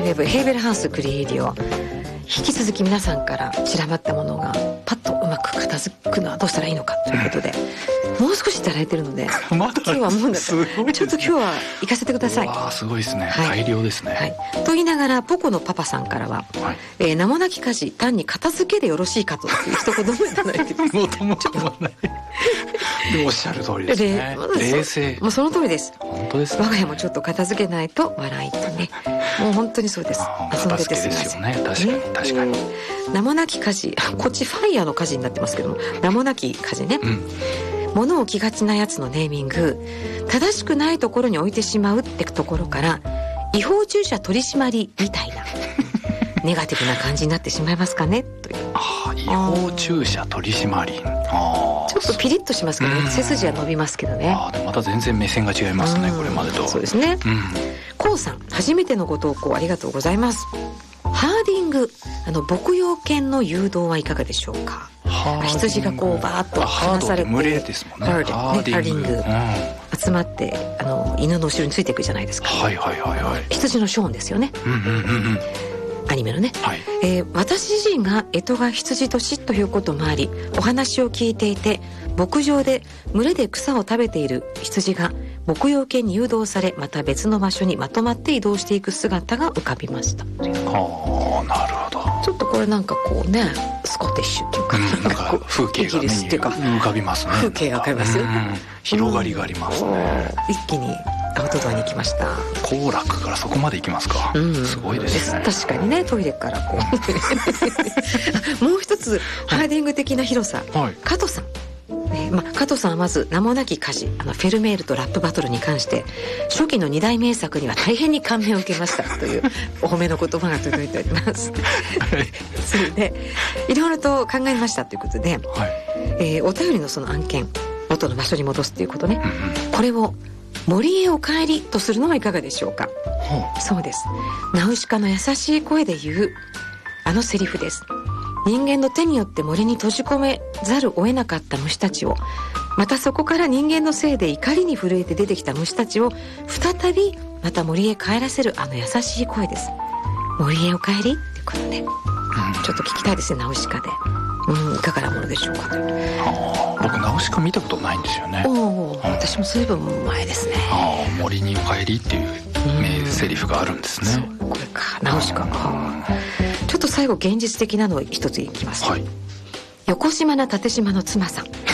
ウェブヘーベルハウスクリエイディオ、引き続き皆さんから散らばったものがパッとうまく片付くのはどうしたらいいのかということで、もう少しいただいてるのでまだ今日はもうちょっと今日は行かせてください。 わあすごいですね、 はい、 大量ですね、 はい、と言いながらポコのパパさんからは、はい名もなき家事単に片付けでよろしいかという一言もいただいてます元も子もないでおっしゃる通りですね。冷静、 もうその通りです。 本当ですね。 我が家もちょっと片付けないと笑いとね、もう本当にそうです。遊んでてすみません。 片付けですよね、確かに、 名もなき家事、こっちファイヤーの家事になってますけども、名もなき家事ね、物を置きがちなやつのネーミング、正しくないところに置いてしまうってところから違法駐車取り締まりみたいなネガティブな感じになってしまいますかねという。 違法駐車取り締まり、ちょっとピリッとしますけどね、背筋は伸びますけどね。 でもまた全然目線が違いますね、これまでと。 そうですね。コウさん、初めてのご投稿ありがとうございます。ハーディング、牧羊犬の誘導はいかがでしょうか。羊がこうバーッと離されて、 群れですもんね、 ハーディング、集まって犬の後ろについていくじゃないですか。羊のショーンですよね、アニメのね、私自身が干支が羊年ということもあり、お話を聞いていて、牧場で群れで草を食べている羊が牧羊犬に誘導され、また別の場所にまとまって移動していく姿が浮かびました。なるほど。ちょっとこれなんかこうね、スコティッシュっていうか、 なんか風景が目に浮かびますね。 風景が浮かびますよ、 広がりがありますね。 一気にアウトドアに行きました。 行楽からそこまで行きますか、すごいですね。 確かにね、トイレからこうもう一つハーディング的な広さ、加藤さん、加藤さんはまず名もなき家事、フェルメールとラップバトルに関して初期の2大名作には大変に感銘を受けましたというお褒めの言葉が届いておりますそれでいろいろと考えましたということで、お便りのその案件、元の場所に戻すということね、これを森へお帰りとするのはいかがでしょうか。そうです、ナウシカの優しい声で言うセリフです。人間の手によって森に閉じ込めざるを得なかった虫たちを、またそこから人間のせいで怒りに震えて出てきた虫たちを再びまた森へ帰らせる優しい声です。森へお帰りってことで、ちょっと聞きたいですね、ナウシカで。いかがなものでしょうかという。 僕ナウシカ見たことないんですよね。 私も随分前ですね。 森にお帰りっていう名セリフがあるんですね。 これか、ナウシカか。ちょっと最後現実的なのを一ついきます、横島な縦島の妻さん、